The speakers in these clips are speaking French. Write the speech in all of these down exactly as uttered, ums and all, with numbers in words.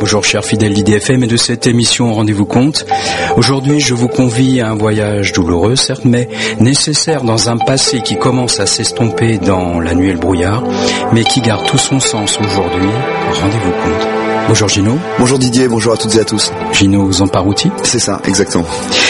bonjour chers fidèles d'I D F M et de cette émission Rendez-vous compte. Aujourd'hui, je vous convie à un voyage douloureux, certes, mais nécessaire dans un passé qui commence à s'estomper dans la nuit et le brouillard, mais qui garde tout son sens aujourd'hui. Rendez-vous compte. Bonjour Gino. Bonjour Didier, bonjour à toutes et à tous. Gino Zamparuti. C'est ça, exactement.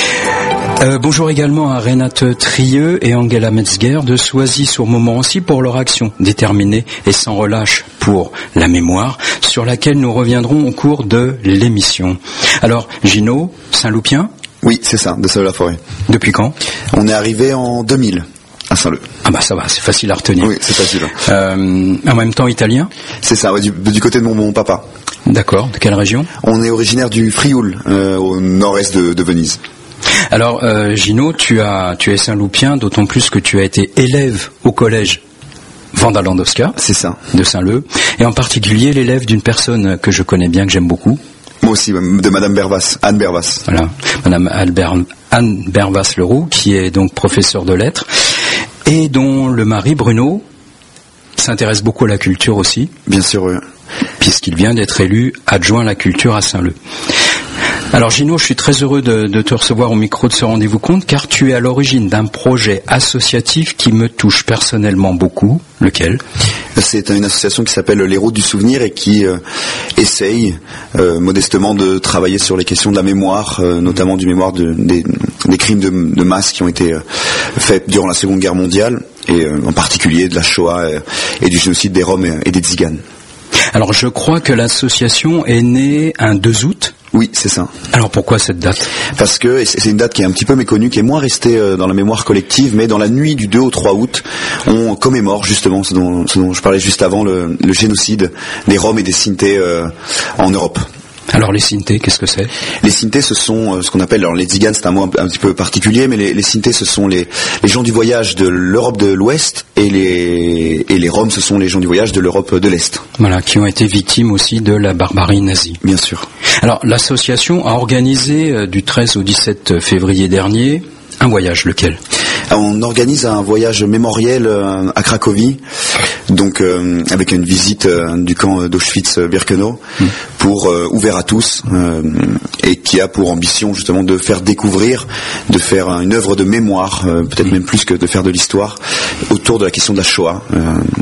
Euh, bonjour également à Renate Trieux et Angela Metzger de Soisy-sur-Montmorency pour leur action déterminée et sans relâche pour la mémoire, sur laquelle nous reviendrons au cours de l'émission. Alors, Gino, Saint-Loupien ? Oui, c'est ça, de Salles-la-Forêt. Depuis quand ? On est arrivé en deux mille à Saint-Leu. Ah bah ça va, c'est facile à retenir. Oui, c'est facile. Euh, en même temps italien ? C'est ça, ouais, du, du côté de mon, mon papa. D'accord, de quelle région ? On est originaire du Frioul, euh, au nord-est de, de Venise. Alors, euh, Gino, tu as, tu es Saint-Loupien, d'autant plus que tu as été élève au collège Vanda Landowska. C'est ça. De Saint-Leu. Et en particulier, l'élève d'une personne que je connais bien, que j'aime beaucoup. Moi aussi, de Madame Bervas, Anne Bervas. Voilà. Madame Albert, Anne Bervas-Leroux, qui est donc professeure de lettres, et dont le mari, Bruno, s'intéresse beaucoup à la culture aussi. Bien sûr, oui. Puisqu'il vient d'être élu adjoint à la culture à Saint-Leu. Alors Gino, je suis très heureux de, de te recevoir au micro de ce Rendez-vous compte, car tu es à l'origine d'un projet associatif qui me touche personnellement beaucoup. Lequel ? C'est une association qui s'appelle Les Routes du Souvenir et qui euh, essaye euh, modestement de travailler sur les questions de la mémoire, euh, notamment du mémoire de, des, des crimes de, de masse qui ont été euh, faits durant la Seconde Guerre mondiale, et euh, en particulier de la Shoah euh, et du génocide des Roms et, et des Tziganes. Alors je crois que l'association est née un deux août. Oui, c'est ça. Alors pourquoi cette date ? Parce que c'est une date qui est un petit peu méconnue, qui est moins restée dans la mémoire collective, mais dans la nuit du deux au trois août, on commémore justement ce dont, ce dont je parlais juste avant, le, le génocide des Roms et des Sintés euh, en Europe. Alors les Sintés, qu'est-ce que c'est ? Les Sintés, ce sont euh, ce qu'on appelle, alors les Tziganes, c'est un mot un, un petit peu particulier, mais les, les Sintés, ce sont les, les gens du voyage de l'Europe de l'Ouest, et les, et les Roms, ce sont les gens du voyage de l'Europe de l'Est. Voilà, qui ont été victimes aussi de la barbarie nazie. Bien sûr. Alors l'association a organisé euh, du treize au dix-sept février dernier un voyage, lequel ? On organise un voyage mémoriel euh, à Cracovie, donc euh, avec une visite euh, du camp d'Auschwitz-Birkenau, mmh. pour euh, ouvert à tous, euh, et qui a pour ambition justement de faire découvrir, de faire une œuvre de mémoire, euh, peut-être mmh. même plus que de faire de l'histoire, autour de la question de la Shoah. Euh,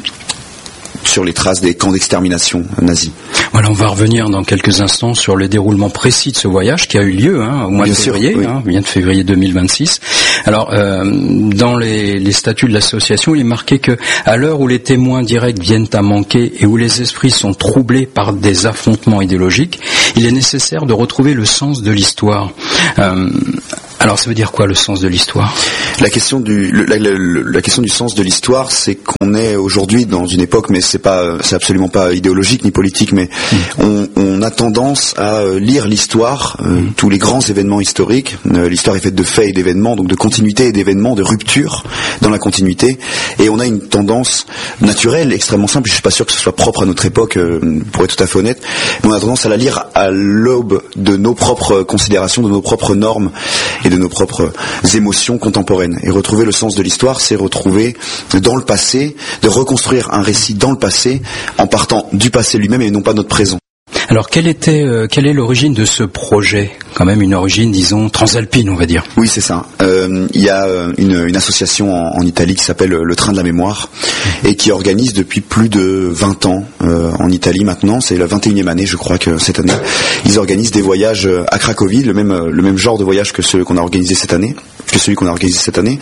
sur les traces des camps d'extermination nazis. Voilà, on va revenir dans quelques instants sur le déroulement précis de ce voyage qui a eu lieu hein, au mois bien de février, sûr, oui. hein, bien de février deux mille vingt-six. Alors, euh, dans les, les statuts de l'association, il est marqué que à l'heure où les témoins directs viennent à manquer et où les esprits sont troublés par des affrontements idéologiques, il est nécessaire de retrouver le sens de l'histoire. Euh, Alors ça veut dire quoi le sens de l'histoire ? La question du le, la, la, la question du sens de l'histoire, c'est qu'on est aujourd'hui dans une époque, mais c'est pas c'est absolument pas idéologique ni politique, mais mmh. on, on a tendance à lire l'histoire, euh, mmh. tous les grands événements historiques. Euh, l'histoire est faite de faits et d'événements, donc de continuité et d'événements, de rupture dans la continuité, et on a une tendance naturelle, extrêmement simple. Je suis pas sûr que ce soit propre à notre époque, euh, pour être tout à fait honnête, mais on a tendance à la lire à l'aube de nos propres considérations, de nos propres normes et de nos propres émotions contemporaines. Et retrouver le sens de l'histoire, c'est retrouver dans le passé, de reconstruire un récit dans le passé, en partant du passé lui-même et non pas notre présent. Alors, quelle était, euh, quelle est l'origine de ce projet ? Quand même une origine, disons, transalpine, on va dire. Oui, c'est ça. Euh, il y a une, une association en, en Italie qui s'appelle le Train de la Mémoire et qui organise depuis plus de vingt ans euh, en Italie maintenant. C'est la vingt et unième année, je crois, que cette année. Ils organisent des voyages à Cracovie, le même, le même genre de voyage que celui qu'on a organisé cette année, que celui qu'on a organisé cette année.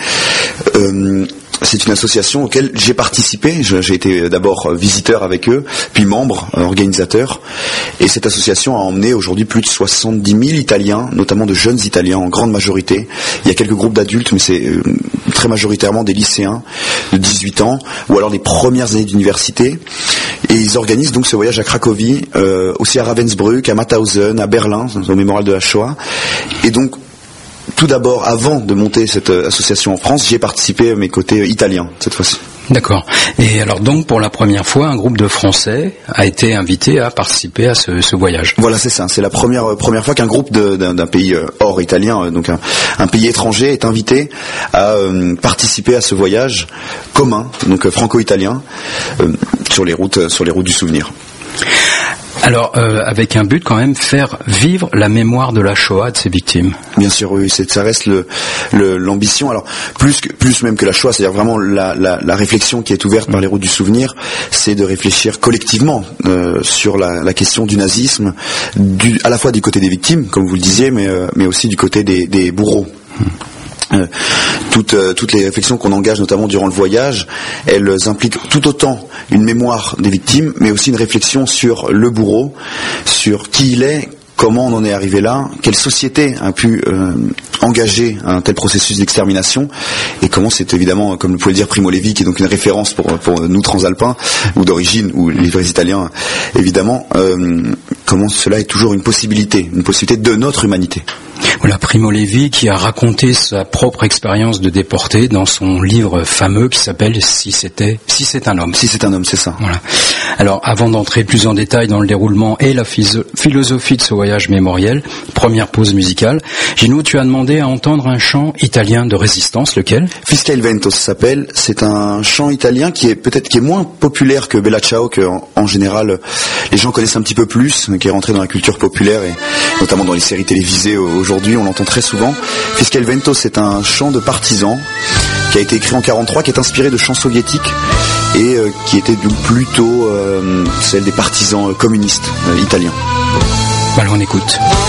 Euh, C'est une association auquel j'ai participé. J'ai été d'abord visiteur avec eux, puis membre, organisateur. Et cette association a emmené aujourd'hui plus de soixante-dix mille Italiens, notamment de jeunes Italiens en grande majorité. Il y a quelques groupes d'adultes, mais c'est très majoritairement des lycéens de dix-huit ans, ou alors des premières années d'université. Et ils organisent donc ce voyage à Cracovie, euh, aussi à Ravensbrück, à Mauthausen, à Berlin, au mémorial de la Shoah. Et donc, tout d'abord, avant de monter cette association en France, j'ai participé à mes côtés italiens, cette fois-ci. D'accord. Et alors donc, pour la première fois, un groupe de Français a été invité à participer à ce, ce voyage. Voilà, c'est ça. C'est la première première fois qu'un groupe de, d'un, d'un pays hors italien, donc un, un pays étranger, est invité à euh, participer à ce voyage commun, donc franco-italien, euh, sur les routes, sur les routes du souvenir. Alors, euh, avec un but quand même, faire vivre la mémoire de la Shoah de ses victimes. Bien sûr, oui, c'est, ça reste le, le, l'ambition. Alors, plus que, plus même que la Shoah, c'est-à-dire vraiment la, la, la réflexion qui est ouverte par les routes du souvenir, c'est de réfléchir collectivement euh, sur la, la question du nazisme, du, à la fois du côté des victimes, comme vous le disiez, mais, euh, mais aussi du côté des, des bourreaux. Euh, toutes, euh, toutes les réflexions qu'on engage notamment durant le voyage, elles impliquent tout autant une mémoire des victimes, mais aussi une réflexion sur le bourreau, sur qui il est, comment on en est arrivé là, quelle société a pu euh, engager un tel processus d'extermination, et comment c'est évidemment, comme vous pouvez le dire, Primo Levi, qui est donc une référence pour, pour nous transalpins, ou d'origine, ou les vrais Italiens, évidemment, euh, comment cela est toujours une possibilité, une possibilité de notre humanité. Voilà, Primo Levi qui a raconté sa propre expérience de déporté dans son livre fameux qui s'appelle Si c'était, si c'est un homme. Si c'est un homme, c'est ça. Voilà. Alors, avant d'entrer plus en détail dans le déroulement et la phys- philosophie de ce voyage mémoriel, première pause musicale, Gino, tu as demandé à entendre un chant italien de résistance, lequel? Fisca il vento, ça s'appelle. C'est un chant italien qui est peut-être qui est moins populaire que Bella Ciao, que en, en général les gens connaissent un petit peu plus, qui est rentré dans la culture populaire et notamment dans les séries télévisées aujourd'hui, on l'entend très souvent. Fisca il vento, c'est un chant de partisans qui a été écrit en quarante-trois, qui est inspiré de chants soviétiques et euh, qui était donc plutôt euh, celle des partisans euh, communistes euh, italiens. Voilà, on écoute.